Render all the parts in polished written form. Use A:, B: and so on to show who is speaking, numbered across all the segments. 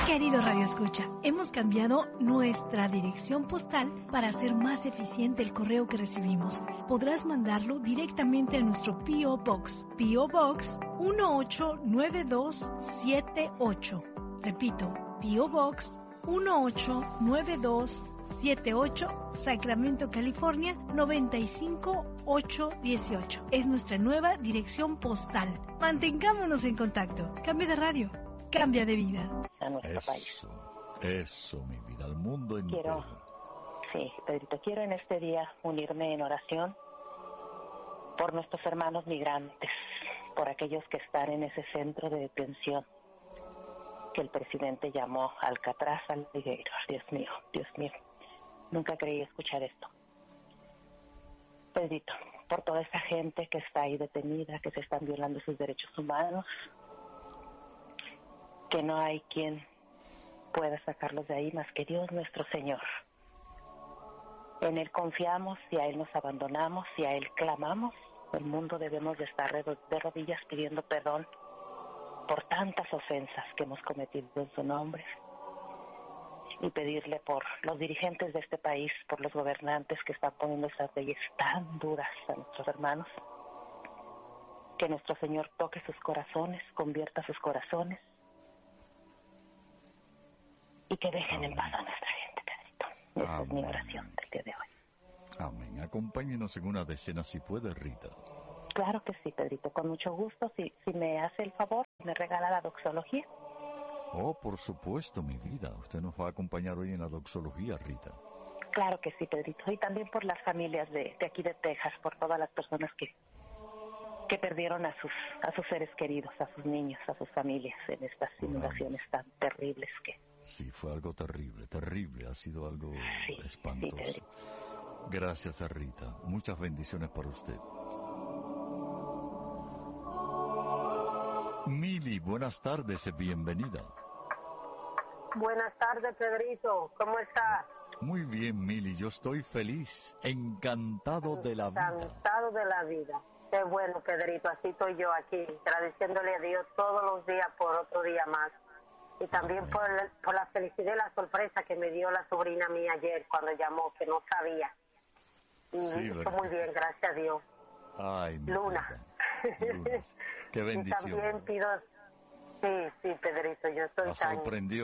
A: Querido Radio Escucha, hemos cambiado nuestra dirección postal para hacer más eficiente el correo que recibimos. Podrás mandarlo directamente a nuestro P.O. Box. P.O. Box 189278. Repito, P.O. Box 189278, Sacramento, California 95818. Es nuestra nueva dirección postal. Mantengámonos en contacto. Cambia de radio. Cambia de vida.
B: A nuestro país.
C: Eso, mi vida, al mundo entero.
B: Sí, Pedrito, quiero en este día unirme en oración por nuestros hermanos migrantes, por aquellos que están en ese centro de detención que el presidente llamó Alcatraz Alligator. Dios mío, nunca creí escuchar esto. Pedrito, por toda esa gente que está ahí detenida, que se están violando sus derechos humanos, que no hay quien pueda sacarlos de ahí más que Dios nuestro Señor. En Él confiamos y a Él nos abandonamos y a Él clamamos. El mundo debemos de estar de rodillas pidiendo perdón por tantas ofensas que hemos cometido en su nombre y pedirle por los dirigentes de este país, por los gobernantes que están poniendo esas leyes tan duras a nuestros hermanos, que nuestro Señor toque sus corazones, convierta sus corazones y que dejen en paz a nuestra gente, Pedrito. Esa es mi oración del día de hoy.
C: Amén. Acompáñenos en una decena si puede, Rita.
B: Claro que sí, Pedrito, con mucho gusto. Si me hace el favor, me regala la doxología.
C: Oh, por supuesto, mi vida. Usted nos va a acompañar hoy en la doxología, Rita.
B: Claro que sí, Pedrito. Y también por las familias de aquí de Texas, por todas las personas que perdieron a sus seres queridos, a sus niños, a sus familias en estas inundaciones tan terribles que...
C: Sí, fue algo terrible, ha sido algo espantoso.
B: Sí,
C: gracias a Rita, muchas bendiciones para usted. Mili, buenas tardes, bienvenida.
D: Buenas tardes, Pedrito, ¿cómo estás?
C: Muy bien, Mili, yo estoy feliz, encantado de la vida.
D: Encantado de la vida. Qué bueno, Pedrito, así estoy yo aquí, agradeciéndole a Dios todos los días por otro día más. Y también por la felicidad y la sorpresa que me dio la sobrina mía ayer cuando llamó, que no sabía. Y
C: sí,
D: estoy muy bien, gracias a Dios.
C: Ay, mi
D: Luna.
C: Qué bendición.
D: Y también pido... Sí, Pedrito, yo estoy
C: la sorprendió.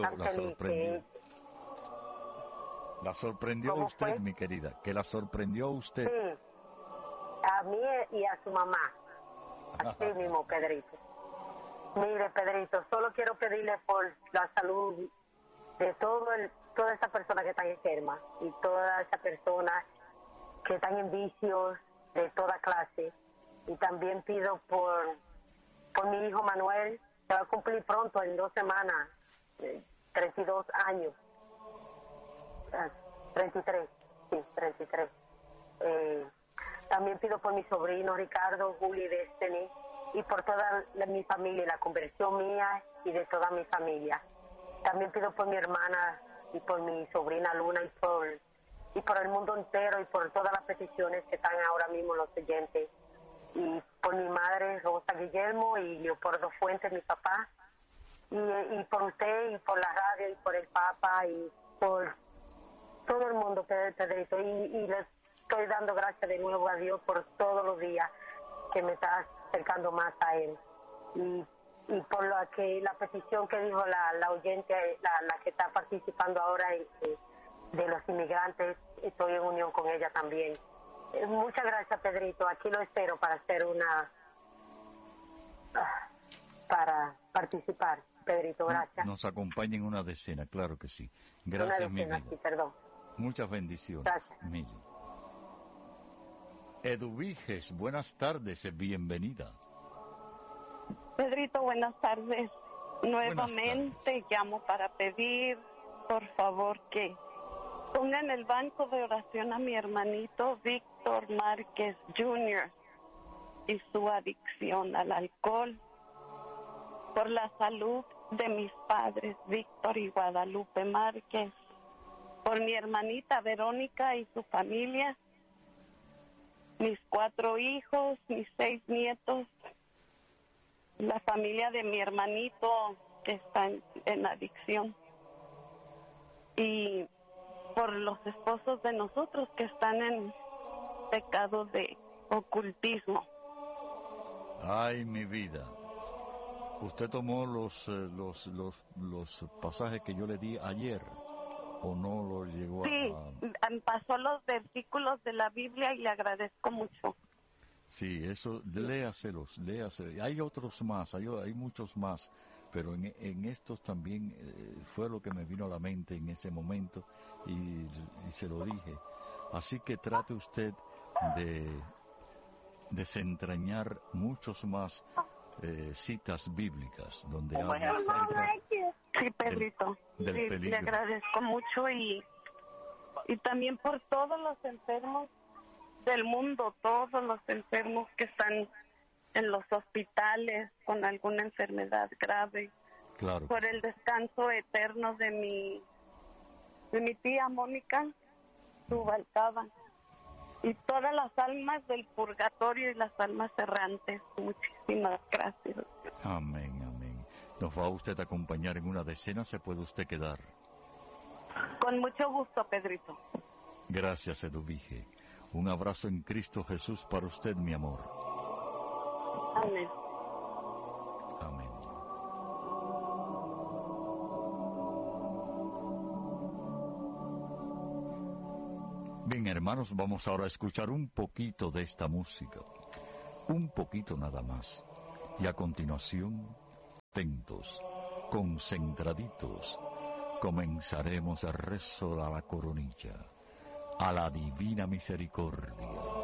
C: La sorprendió a usted,
D: fue?
C: Mi querida, que la sorprendió a usted.
D: Sí, a mí y a su mamá. Así mismo, Pedrito. Mire, Pedrito, solo quiero pedirle por la salud de toda esa persona que está enferma y toda esa persona que están en vicios de toda clase. Y también pido por mi hijo Manuel, que va a cumplir pronto, en 2 semanas, 32 años. 33. También pido por mi sobrino Ricardo, Juli y Destiny, y por toda mi familia, la conversión mía y de toda mi familia. También pido por mi hermana y por mi sobrina Luna y por el mundo entero y por todas las peticiones que están ahora mismo los oyentes. Y por mi madre Rosa Guillermo y Leopoldo Fuentes, mi papá, y por usted y por la radio y por el Papa y por todo el mundo, Pedrito. Y le estoy dando gracias de nuevo a Dios por todos los días que me está acercando más a Él. Y por la petición que dijo la oyente, la que está participando ahora de los inmigrantes, estoy en unión con ella también. Muchas gracias, Pedrito. Aquí lo espero para hacer para participar, Pedrito. Gracias.
C: Nos acompaña en una decena, claro que sí. Gracias, mi vida.
D: Sí, perdón.
C: Muchas bendiciones.
D: Gracias.
C: Mili. Eduviges, buenas tardes, bienvenida.
E: Pedrito, buenas tardes. Nuevamente llamo para pedir, por favor, que ponga en el banco de oración a mi hermanito Víctor Márquez Jr. y su adicción al alcohol, por la salud de mis padres Víctor y Guadalupe Márquez, por mi hermanita Verónica y su familia, mis 4 hijos, mis 6 nietos, la familia de mi hermanito que está en adicción, y por los esposos de nosotros que están en pecado de ocultismo.
C: Ay, mi vida. ¿Usted tomó los pasajes que yo le di ayer o no lo llegó a...?
E: Sí, pasó los versículos de la Biblia y le agradezco mucho.
C: Sí, eso, léaselos. Hay otros más, hay muchos más, pero en estos también fue lo que me vino a la mente en ese momento y se lo dije. Así que trate usted de desentrañar muchos más citas bíblicas donde habla acerca
E: Sí, Pedrito,
C: del
E: sí,
C: peligro.
E: le agradezco mucho y también por todos los enfermos del mundo, todos los enfermos que están en los hospitales con alguna enfermedad grave,
C: Claro.
E: por el descanso eterno de mi tía Mónica Rubalcaba y todas las almas del purgatorio y las almas errantes. Muchísimas gracias.
C: Amén, amén. ¿Nos va usted a acompañar en una decena? ¿Se puede usted quedar?
E: Con mucho gusto, Pedrito.
C: Gracias, Eduvige. Un abrazo en Cristo Jesús para usted, mi amor.
E: Amén.
C: Amén. Bien, hermanos, vamos ahora a escuchar un poquito de esta música. Un poquito nada más. Y a continuación, atentos, concentraditos, comenzaremos a rezo a la coronilla, a la divina misericordia.